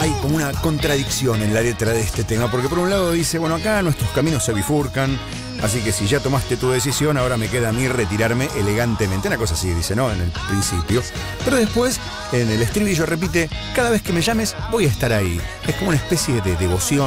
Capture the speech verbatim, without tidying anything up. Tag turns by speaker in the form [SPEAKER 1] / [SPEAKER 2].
[SPEAKER 1] hay como una contradicción en la letra de este tema, porque por un lado dice, bueno, acá nuestros caminos se bifurcan, así que si ya tomaste tu decisión, ahora me queda a mí retirarme elegantemente. Una cosa así, dice, ¿no? En el principio. Pero después, en el estribillo repite, cada vez que me llames, voy a estar ahí. Es como una especie de devoción.